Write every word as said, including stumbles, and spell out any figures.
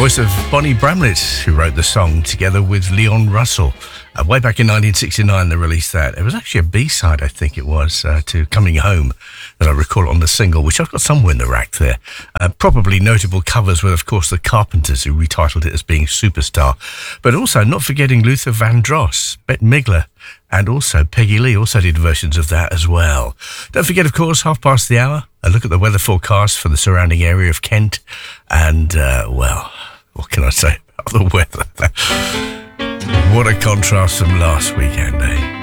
voice of Bonnie Bramlett, who wrote the song together with Leon Russell. Uh, way back in nineteen sixty-nine, they released that. It was actually a B-side, I think it was, uh, to Coming Home, that I recall on the single, which I've got somewhere in the rack there. Uh, probably notable covers with, of course, the Carpenters, who retitled it as being Superstar. But also, not forgetting Luther Vandross, Bette Midler, and also Peggy Lee also did versions of that as well. Don't forget, of course, half past the hour, a look at the weather forecast for the surrounding area of Kent. And, uh, well, what can I say about the weather? What a contrast from last weekend, eh?